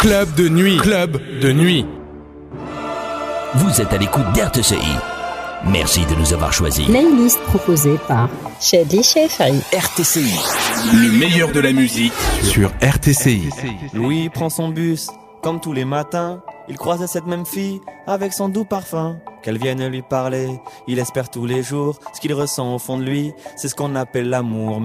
Club de nuit. Club de nuit. Vous êtes à l'écoute d'RTCI. Merci de nous avoir choisis. Playlist proposée par Shady Shefari. RTCI. Le meilleur de la musique sur RTCI. Louis prend son bus, comme tous les matins. Il croise cette même fille avec son doux parfum. Qu'elle vienne lui parler, il espère tous les jours. Ce qu'il ressent au fond de lui, c'est ce qu'on appelle l'amour.